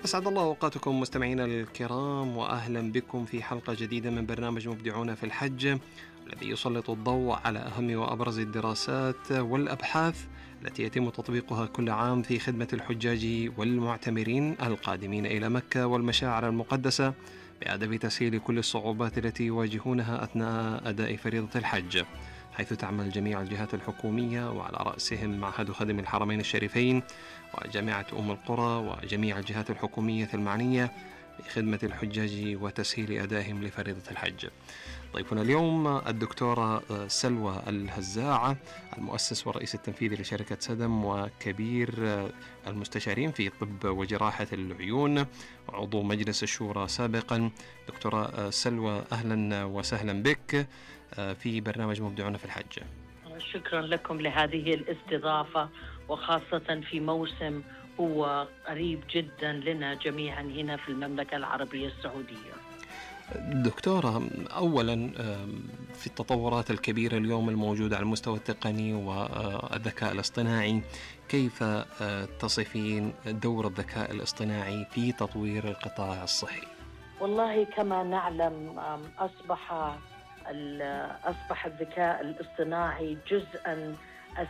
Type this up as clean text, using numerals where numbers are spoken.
أسعد الله أوقاتكم مستمعينا الكرام، وأهلا بكم في حلقة جديدة من برنامج مبدعون في الحج، الذي يسلط الضوء على أهم وأبرز الدراسات والأبحاث التي يتم تطبيقها كل عام في خدمة الحجاج والمعتمرين القادمين إلى مكة والمشاعر المقدسة، بهدف تسهيل كل الصعوبات التي يواجهونها أثناء أداء فريضة الحج، حيث تعمل جميع الجهات الحكومية وعلى رأسهم معهد خادم الحرمين الشريفين وجامعة أم القرى وجميع الجهات الحكومية المعنية بخدمة الحجاج وتسهيل أدائهم لفريضة الحج. ضيفنا اليوم الدكتورة سلوى الهزاعة، المؤسس والرئيس التنفيذي لشركة سدم وكبير المستشارين في طب وجراحة العيون وعضو مجلس الشورى سابقا. دكتورة سلوى، أهلا وسهلا بك في برنامج مبدعون في الحج. شكرا لكم لهذه الاستضافة، وخاصة في موسم هو قريب جدا لنا جميعا هنا في المملكة العربية السعودية. دكتورة، أولا في التطورات الكبيرة اليوم الموجودة على المستوى التقني والذكاء الاصطناعي، كيف تصفين دور الذكاء الاصطناعي في تطوير القطاع الصحي؟ والله كما نعلم أصبح الذكاء الاصطناعي جزءا